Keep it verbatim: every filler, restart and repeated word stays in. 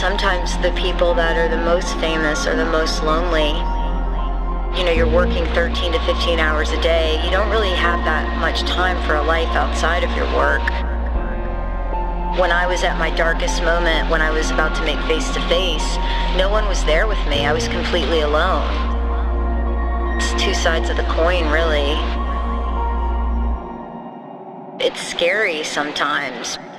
sometimes the people that are the most famous are the most lonely. You know, you're working thirteen to fifteen hours a day. You don't really have that much time for a life outside of your work. When I was at my darkest moment, when I was about to make face-to-face, no one was there with me. I was completely alone. It's two sides of the coin, really. It's scary sometimes.